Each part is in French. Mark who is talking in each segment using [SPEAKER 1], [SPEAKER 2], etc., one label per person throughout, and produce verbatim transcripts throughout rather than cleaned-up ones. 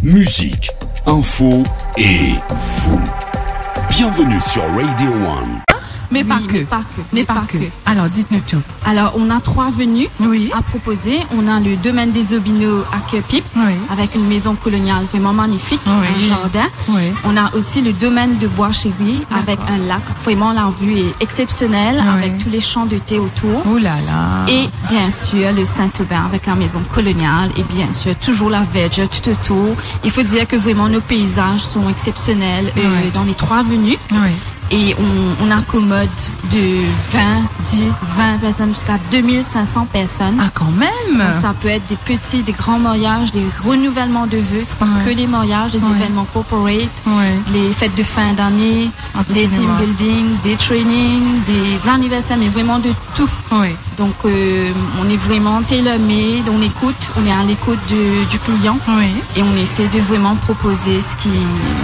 [SPEAKER 1] musique, info et vous. Bienvenue sur Radio One.
[SPEAKER 2] Mais pas
[SPEAKER 3] oui,
[SPEAKER 2] que.
[SPEAKER 3] Mais pas que.
[SPEAKER 2] Mais pas, pas que. que. Alors, dites-nous tout.
[SPEAKER 3] Alors, on a trois venues
[SPEAKER 2] oui.
[SPEAKER 3] à proposer. On a le domaine des Obinots à Cœur-Pipe,
[SPEAKER 2] oui.
[SPEAKER 3] avec une maison coloniale vraiment magnifique,
[SPEAKER 2] oui.
[SPEAKER 3] un jardin.
[SPEAKER 2] Oui.
[SPEAKER 3] On a aussi le domaine de Bois-Chéri, avec un lac. Vraiment, la vue est exceptionnelle, oui. avec tous les champs de thé autour.
[SPEAKER 2] Oh là là.
[SPEAKER 3] Et bien sûr, le Saint-Aubin avec la maison coloniale. Et bien sûr, toujours la verdure tout autour. Il faut dire que vraiment, nos paysages sont exceptionnels oui. euh, dans les trois venues.
[SPEAKER 2] Oui.
[SPEAKER 3] Et on, on accommode de vingt, dix, vingt personnes jusqu'à deux mille cinq cents personnes.
[SPEAKER 2] Ah, quand même!
[SPEAKER 3] Donc, ça peut être des petits, des grands mariages, des renouvellements de vœux. C'est pas
[SPEAKER 2] ouais.
[SPEAKER 3] que les mariages, des ouais. événements corporate,
[SPEAKER 2] ouais.
[SPEAKER 3] les fêtes de fin d'année, des team building, des trainings, des anniversaires, mais vraiment de tout.
[SPEAKER 2] Ouais.
[SPEAKER 3] Donc, euh, on est vraiment tailor-made, on écoute, on est à l'écoute de, du client.
[SPEAKER 2] Ouais.
[SPEAKER 3] Et on essaie de vraiment proposer ce qui,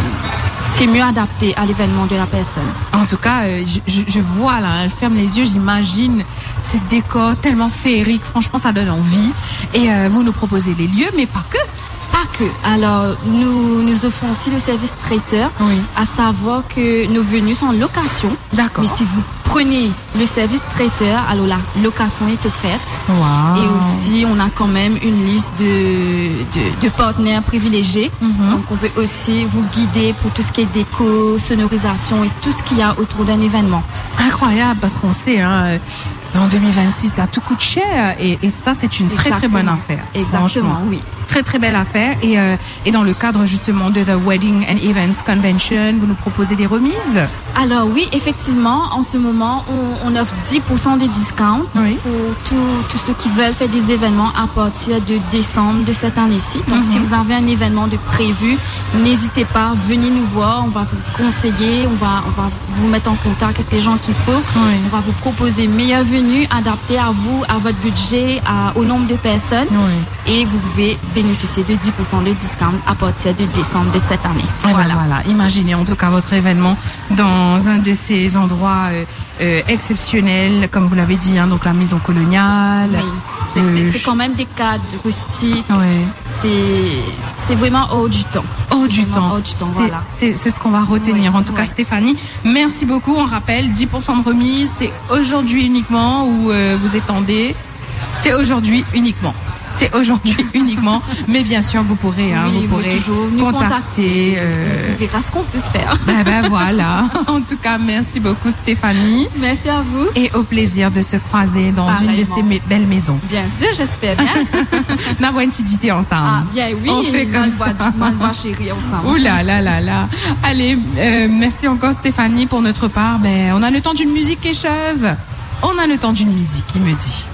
[SPEAKER 3] ce qui est mieux adapté à l'événement de la personne.
[SPEAKER 2] En tout cas, euh, je, je vois là, elle ferme les yeux, j'imagine ce décor tellement féerique. Franchement, ça donne envie. Et euh, vous nous proposez les lieux, mais pas que.
[SPEAKER 3] Pas que. Alors, nous, nous offrons aussi le service traiteur,
[SPEAKER 2] oui.
[SPEAKER 3] à savoir que nos venues sont en location.
[SPEAKER 2] D'accord.
[SPEAKER 3] Mais si vous prenez le service traiteur, alors la location est offerte.
[SPEAKER 2] Wow.
[SPEAKER 3] Et aussi, on a quand même une liste de, de, de partenaires privilégiés.
[SPEAKER 2] Mm-hmm.
[SPEAKER 3] Donc, on peut aussi vous guider pour tout ce qui est déco, sonorisation et tout ce qu'il y a autour d'un événement.
[SPEAKER 2] Incroyable, parce qu'on sait, hein, en deux mille vingt-six, là, tout coûte cher. Et, et ça, c'est une très,
[SPEAKER 3] Exactement.
[SPEAKER 2] très bonne affaire.
[SPEAKER 3] Exactement, oui.
[SPEAKER 2] Très, très belle affaire. Et, euh, et dans le cadre, justement, de The Wedding and Events Convention, vous nous proposez des remises?
[SPEAKER 3] Alors oui, effectivement, en ce moment, on, on offre dix pour cent des discounts
[SPEAKER 2] oui.
[SPEAKER 3] pour tous ceux qui veulent faire des événements à partir de décembre de cette année-ci. Donc, mm-hmm. si vous avez un événement de prévu, n'hésitez pas, venez nous voir, on va vous conseiller, on va, on va vous mettre en contact avec les gens qu'il faut.
[SPEAKER 2] Oui.
[SPEAKER 3] On va vous proposer meilleure venue, adaptée à vous, à votre budget, à, au nombre de personnes.
[SPEAKER 2] Oui.
[SPEAKER 3] Et vous pouvez bénéficier de dix pour cent de discount à partir de décembre de cette année.
[SPEAKER 2] Et
[SPEAKER 3] voilà.
[SPEAKER 2] Ben voilà. Imaginez en tout cas votre événement dans un de ces endroits euh, euh, exceptionnels, comme vous l'avez dit, hein, donc la maison coloniale.
[SPEAKER 3] Oui. C'est, euh, c'est, c'est quand même des cadres rustiques.
[SPEAKER 2] Oui.
[SPEAKER 3] C'est, c'est vraiment hors du temps.
[SPEAKER 2] Hors du temps.
[SPEAKER 3] Hors du temps,
[SPEAKER 2] c'est,
[SPEAKER 3] voilà.
[SPEAKER 2] C'est, c'est ce qu'on va retenir.
[SPEAKER 3] Oui.
[SPEAKER 2] En tout cas,
[SPEAKER 3] oui.
[SPEAKER 2] Stéphanie, merci beaucoup. On rappelle, dix pour cent de remise, c'est aujourd'hui uniquement ou euh, vous étendez. C'est aujourd'hui uniquement. C'est aujourd'hui uniquement, mais bien sûr vous pourrez, hein,
[SPEAKER 3] oui,
[SPEAKER 2] vous pourrez
[SPEAKER 3] nous
[SPEAKER 2] contacter.
[SPEAKER 3] contacter.
[SPEAKER 2] Euh...
[SPEAKER 3] On verra ce qu'on peut faire.
[SPEAKER 2] Ben, ben voilà. En tout cas, merci beaucoup Stéphanie.
[SPEAKER 3] Merci à vous.
[SPEAKER 2] Et au plaisir de se croiser dans
[SPEAKER 3] Pareillement.
[SPEAKER 2] une de ces me- belles maisons.
[SPEAKER 3] Bien sûr, j'espère bien.
[SPEAKER 2] D'avoir une petite idée ensemble.
[SPEAKER 3] Ah bien oui.
[SPEAKER 2] On fait comme ça.
[SPEAKER 3] Malvoie chérie ensemble.
[SPEAKER 2] Ouh là là là là. Allez, euh, merci encore Stéphanie pour notre part. Ben, on a le temps d'une musique, Kécheuve. On a le temps d'une musique, il me dit.